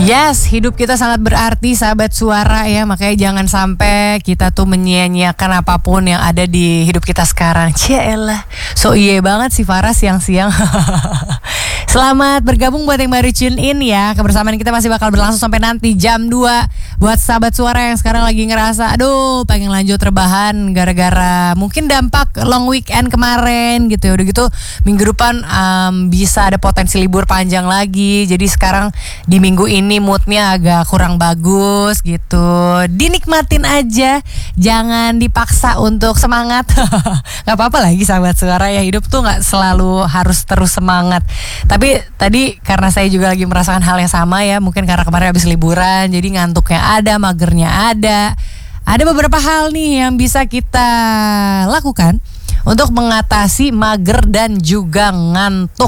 Yes, hidup kita sangat berarti sahabat suara ya. Makanya jangan sampai kita tuh menyia-nyiakan apapun yang ada di hidup kita sekarang. Cielah, so iye banget sih Farah siang-siang. Selamat bergabung buat yang baru tune in ya. Kebersamaan kita masih bakal berlangsung sampai nanti jam 2. Buat sahabat suara yang sekarang lagi ngerasa aduh pengen lanjut rebahan gara-gara mungkin dampak long weekend kemarin gitu ya. Udah gitu minggu depan bisa ada potensi libur panjang lagi. Jadi sekarang di minggu ini moodnya agak kurang bagus gitu. Dinikmatin aja, jangan dipaksa untuk semangat. Gak apa-apa lagi sahabat suara ya, hidup tuh gak selalu harus terus semangat. Tapi tadi karena saya juga lagi merasakan hal yang sama ya, mungkin karena kemarin habis liburan jadi ngantuknya ada, magernya ada. Ada beberapa hal nih yang bisa kita lakukan untuk mengatasi mager dan juga ngantuk.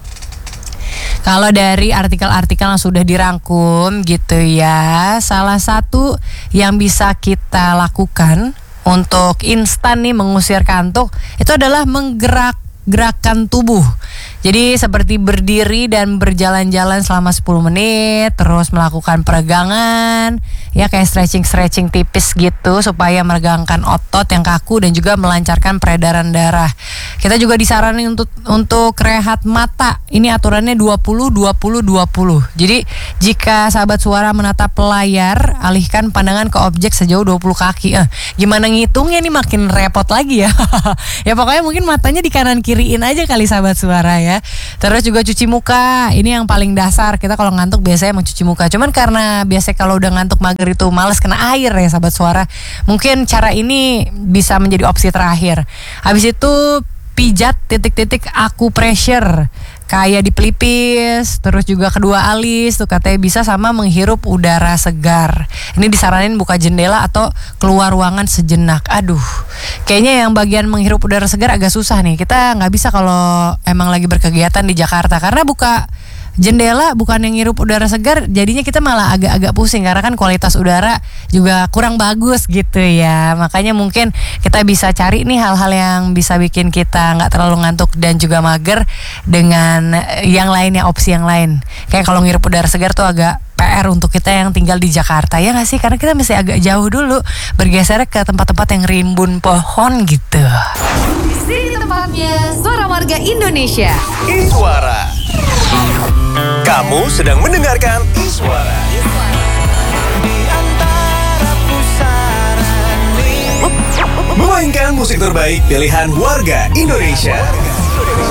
Kalau dari artikel-artikel yang sudah dirangkum gitu ya, salah satu yang bisa kita lakukan untuk instan nih mengusir kantuk itu adalah menggerak-gerakkan tubuh. Jadi seperti berdiri dan berjalan-jalan selama 10 menit, terus melakukan peregangan, ya kayak stretching tipis gitu supaya meregangkan otot yang kaku dan juga melancarkan peredaran darah. Kita juga disaranin untuk rehat mata. Ini aturannya 20-20-20. Jadi jika sahabat suara menatap layar, alihkan pandangan ke objek sejauh 20 kaki. Gimana ngitungnya nih makin repot lagi ya. Ya pokoknya mungkin matanya di kanan kiriin aja kali sahabat suara ya. Terus juga cuci muka. Ini yang paling dasar. Kita kalau ngantuk biasanya mencuci muka. Cuman karena biasanya kalau udah ngantuk mager itu males kena air ya sahabat suara. Mungkin cara ini bisa menjadi opsi terakhir. Habis itu pijat titik-titik acupressure kayak di pelipis, terus juga kedua alis tuh katanya bisa sama menghirup udara segar. Ini disaranin buka jendela atau keluar ruangan sejenak. Aduh, kayaknya yang bagian menghirup udara segar agak susah nih. Kita nggak bisa kalau emang lagi berkegiatan di Jakarta karena buka jendela bukan yang ngirup udara segar, jadinya kita malah agak-agak pusing karena kan kualitas udara juga kurang bagus gitu ya. Makanya mungkin kita bisa cari nih hal-hal yang bisa bikin kita nggak terlalu ngantuk dan juga mager dengan yang lainnya, opsi yang lain. Kayak kalau ngirup udara segar tuh agak PR untuk kita yang tinggal di Jakarta ya nggak sih? Karena kita mesti agak jauh dulu bergeser ke tempat-tempat yang rimbun pohon gitu. Di sini tempatnya Suara Warga Indonesia. Iswara. Kamu sedang mendengarkan Iswara. Memainkan musik terbaik pilihan warga Indonesia.